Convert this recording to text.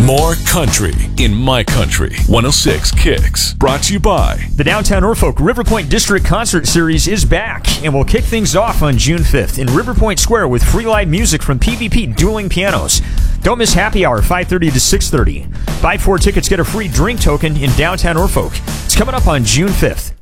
More country in my country. 106 Kicks. Brought to you by the Downtown Norfolk Riverpoint District Concert Series is back and will kick things off on June 5th in Riverpoint Square with free live music from PvP Dueling Pianos. Don't miss happy hour 5:30 to 6:30. Buy 4 tickets, get a free drink token in downtown Norfolk. It's coming up on June 5th.